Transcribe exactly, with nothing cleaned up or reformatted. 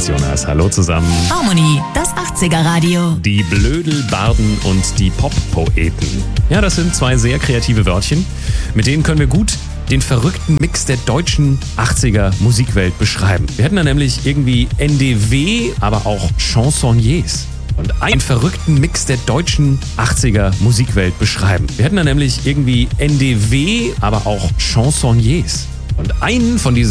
Jonas. Hallo zusammen. Harmony, das achtziger Radio. Die Blödelbarden und die Pop-Poeten. Ja, das sind zwei sehr kreative Wörtchen. Mit denen können wir gut den verrückten Mix der deutschen achtziger Musikwelt beschreiben. Wir hätten da nämlich irgendwie N D W, aber auch Chansonniers. Und einen verrückten Mix der deutschen achtziger Musikwelt beschreiben. Wir hätten da nämlich irgendwie N D W, aber auch Chansonniers. Und einen von diesen